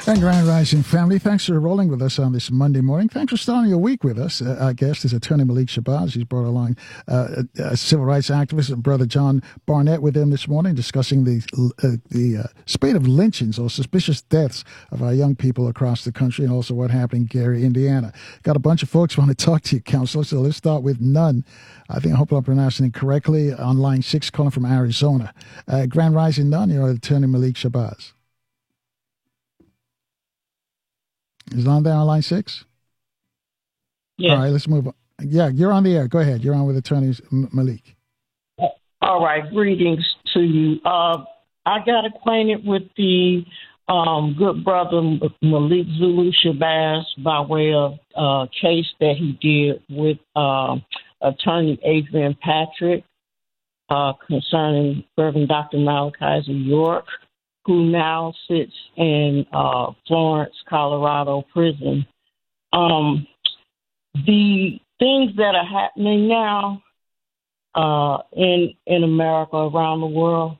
And Grand Rising family, thanks for rolling with us on this Monday morning. Thanks for starting your week with us. Our guest is attorney Malik Shabazz. He's brought along a civil rights activist, brother John Barnett, with him this morning, discussing the spate of lynchings or suspicious deaths of our young people across the country, and also what happened in Gary, Indiana. Got a bunch of folks want to talk to you, counselor. So let's start with Nunn. I hope I'm pronouncing it correctly. On line 6, calling from Arizona. Grand Rising Nunn, you're attorney Malik Shabazz. Is on there on line 6? Yes. All right, let's move on. Yeah, you're on the air. Go ahead. You're on with attorney Malik. All right. Greetings to you. I got acquainted with the good brother Malik Zulu Shabazz by way of a case that he did with attorney Adrian Patrick concerning Reverend Dr. Malachi Z. York, who now sits in Florence, Colorado prison. The things that are happening now in America, around the world,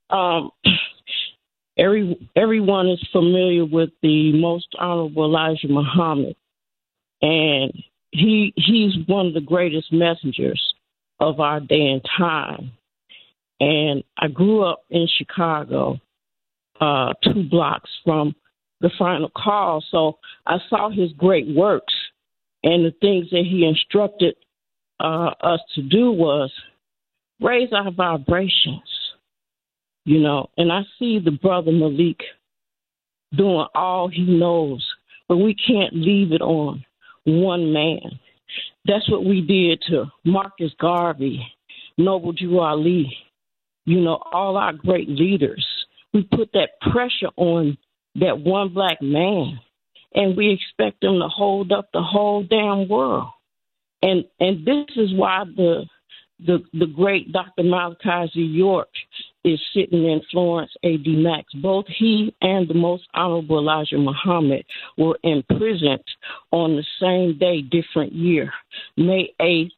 everyone is familiar with the Most Honorable Elijah Muhammad, and he's one of the greatest messengers of our day and time. And I grew up in Chicago, 2 blocks from the Final Call. So I saw his great works, and the things that he instructed us to do was raise our vibrations, and I see the brother Malik doing all he knows, but we can't leave it on one man. That's what we did to Marcus Garvey, Noble Drew Ali, all our great leaders. We put that pressure on that one black man, and we expect them to hold up the whole damn world. And this is why the great Dr. Malachi Z. York is sitting in Florence AD Max. Both he and the Most Honorable Elijah Muhammad were imprisoned on the same day, different year, May 8th,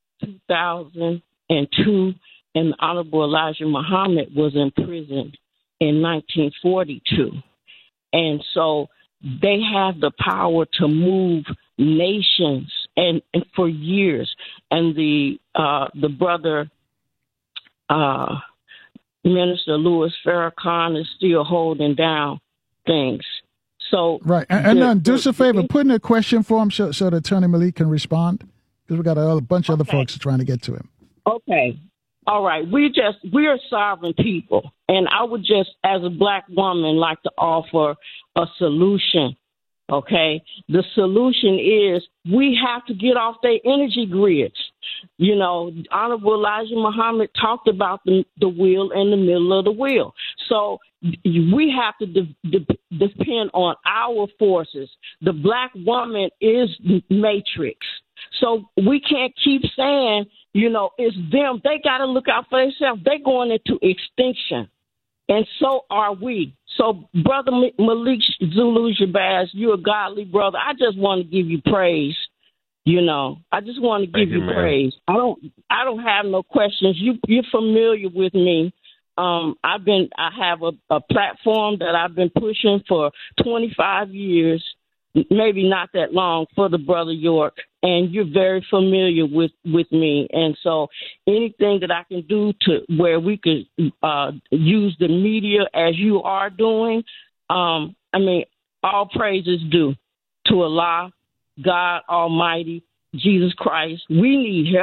2002, and the Honorable Elijah Muhammad was imprisoned in 1942. And so they have the power to move nations and for years. And the brother Minister Louis Farrakhan is still holding down things. So right. And do us a favor, put in a question for him so the attorney Malik can respond, because we got a bunch of other folks trying to get to him. Okay. All right. We're sovereign people. And I would just, as a black woman, like to offer a solution. Okay. The solution is we have to get off their energy grids. Honorable Elijah Muhammad talked about the wheel in the middle of the wheel. So we have to depend on our forces. The black woman is matrix. So we can't keep saying, it's them. They got to look out for themselves. They're going into extinction. And so are we. So, Brother Malik Zulu Shabazz, you're a godly brother. I just want to give you praise. I just want to give you praise. I don't have no questions. You're familiar with me. I have a platform that I've been pushing for 25 years, maybe not that long, for the brother York, and you're very familiar with me. And so anything that I can do to where we could use the media as you are doing, all praises due to Allah, God Almighty, Jesus Christ. We need help.